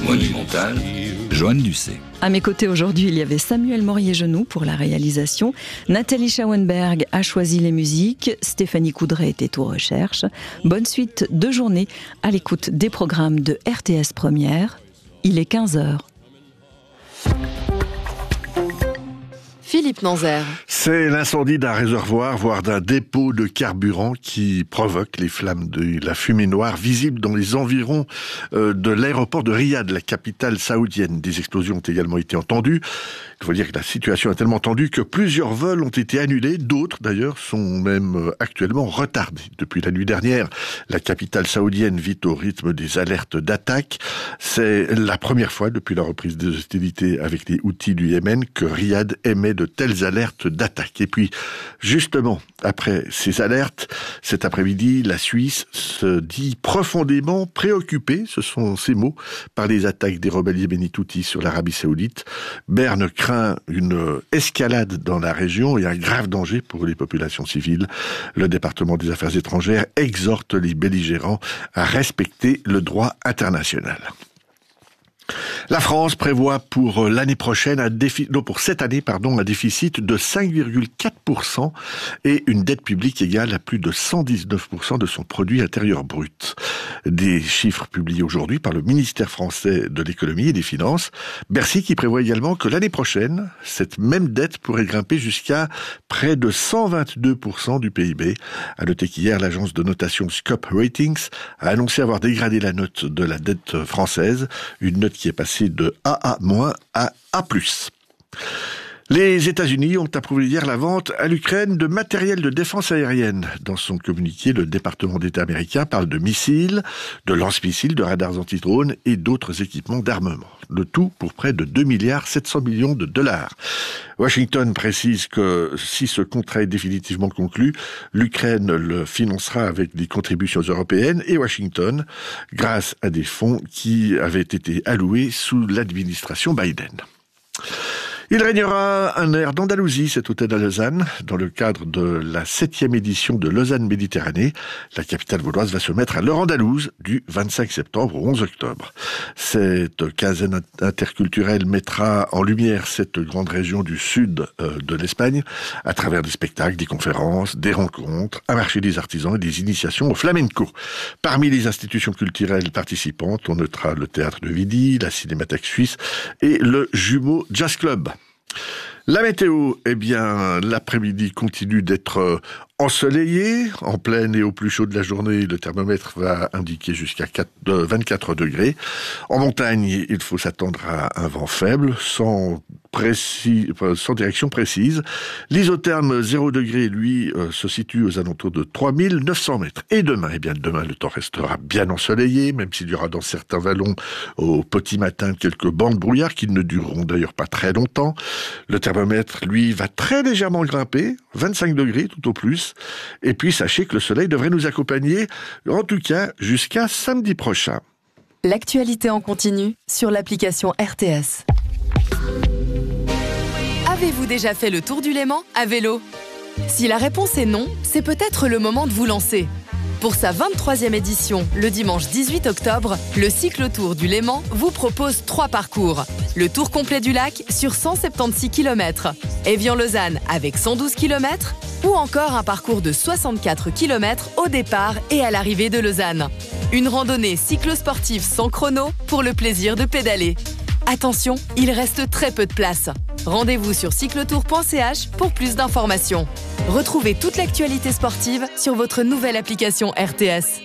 Monumental, Joanne Ducé. À mes côtés aujourd'hui, il y avait Samuel Morier-Genoux pour la réalisation. Nathalie Schauenberg a choisi les musiques. Stéphanie Coudray était aux recherches. Bonne suite de journée à l'écoute des programmes de RTS Première. Il est 15h. Philippe Nanzer. C'est l'incendie d'un réservoir, voire d'un dépôt de carburant qui provoque les flammes de la fumée noire visible dans les environs de l'aéroport de Riyad, la capitale saoudienne. Des explosions ont également été entendues. Il faut dire que la situation est tellement tendue que plusieurs vols ont été annulés. D'autres, d'ailleurs, sont même actuellement retardés. Depuis la nuit dernière, la capitale saoudienne vit au rythme des alertes d'attaque. C'est la première fois depuis la reprise des hostilités avec les Houthis du Yémen que Riyad émet de telles alertes d'attaque. Et puis, justement, après ces alertes, cet après-midi, la Suisse se dit profondément préoccupée, ce sont ces mots, par les attaques des rebelles yéménites Houthis sur l'Arabie Saoudite. Berne craint une escalade dans la région et un grave danger pour les populations civiles. Le département des Affaires étrangères exhorte les belligérants à respecter le droit international. La France prévoit pour l'année prochaine pour cette année, un déficit de 5,4% et une dette publique égale à plus de 119% de son produit intérieur brut. Des chiffres publiés aujourd'hui par le ministère français de l'économie et des finances. Bercy qui prévoit également que l'année prochaine, cette même dette pourrait grimper jusqu'à près de 122% du PIB. À noter qu'hier, l'agence de notation Scope Ratings a annoncé avoir dégradé la note de la dette française, une note qui est passée de AA- à A+. Les États-Unis ont approuvé hier la vente à l'Ukraine de matériel de défense aérienne. Dans son communiqué, le département d'État américain parle de missiles, de lance-missiles, de radars anti-drones et d'autres équipements d'armement. Le tout pour près de 2,7 milliards de dollars. Washington précise que si ce contrat est définitivement conclu, l'Ukraine le financera avec des contributions européennes et Washington grâce à des fonds qui avaient été alloués sous l'administration Biden. Il régnera un air d'Andalousie cet automne à Lausanne. Dans le cadre de la 7e édition de Lausanne Méditerranée, la capitale vaudoise va se mettre à l'heure andalouse du 25 septembre au 11 octobre. Cette quinzaine interculturelle mettra en lumière cette grande région du sud de l'Espagne à travers des spectacles, des conférences, des rencontres, un marché des artisans et des initiations au flamenco. Parmi les institutions culturelles participantes, on notera le théâtre de Vidi, la Cinémathèque suisse et le Jumeau Jazz Club. La météo, l'après-midi continue d'être ensoleillé, en pleine et au plus chaud de la journée, le thermomètre va indiquer jusqu'à 24 degrés. En montagne, il faut s'attendre à un vent faible, sans direction précise. L'isotherme 0 degré, lui, se situe aux alentours de 3900 mètres. Et demain, demain, le temps restera bien ensoleillé, même s'il y aura dans certains vallons au petit matin quelques bancs de brouillard qui ne dureront d'ailleurs pas très longtemps. Le thermomètre, lui, va très légèrement grimper, 25 degrés tout au plus. Et puis, sachez que le soleil devrait nous accompagner, en tout cas, jusqu'à samedi prochain. L'actualité en continu sur l'application RTS. Avez-vous déjà fait le tour du Léman à vélo ? Si la réponse est non, c'est peut-être le moment de vous lancer. Pour sa 23e édition, le dimanche 18 octobre, le cyclotour du Léman vous propose 3 parcours. Le tour complet du lac sur 176 km, Évian-Lausanne avec 112 km, ou encore un parcours de 64 km au départ et à l'arrivée de Lausanne. Une randonnée cyclosportive sans chrono pour le plaisir de pédaler. Attention, il reste très peu de place. Rendez-vous sur cyclotour.ch pour plus d'informations. Retrouvez toute l'actualité sportive sur votre nouvelle application RTS.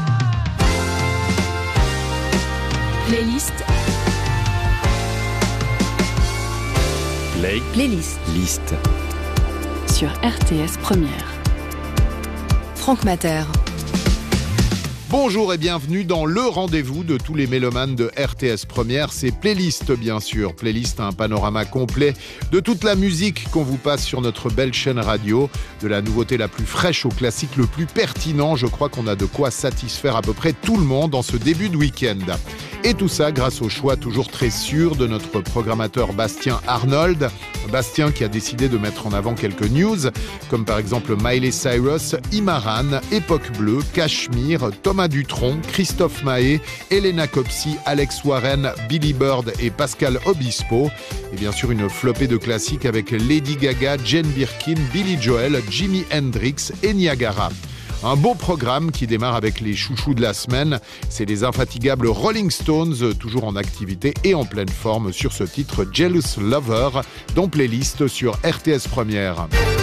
Playlist. Playlist. Liste. Sur RTS Première. Franck Mater. Bonjour et bienvenue dans le rendez-vous de tous les mélomanes de RTS Première. C'est Playlist, bien sûr. Playlist, un panorama complet de toute la musique qu'on vous passe sur notre belle chaîne radio. De la nouveauté la plus fraîche au classique le plus pertinent. Je crois qu'on a de quoi satisfaire à peu près tout le monde en ce début de week-end. Et tout ça grâce au choix toujours très sûr de notre programmateur Bastien Arnold. Bastien qui a décidé de mettre en avant quelques news, comme par exemple Miley Cyrus, Imaran, Époque Bleue, Cachemire, Thomas Thomas Dutronc, Christophe Mahé, Elena Copsi, Alex Warren, Billy Bird et Pascal Obispo. Et bien sûr une flopée de classiques avec Lady Gaga, Jane Birkin, Billy Joel, Jimi Hendrix et Niagara. Un beau programme qui démarre avec les chouchous de la semaine. C'est les infatigables Rolling Stones, toujours en activité et en pleine forme sur ce titre Jealous Lover, dont playlist sur RTS Première.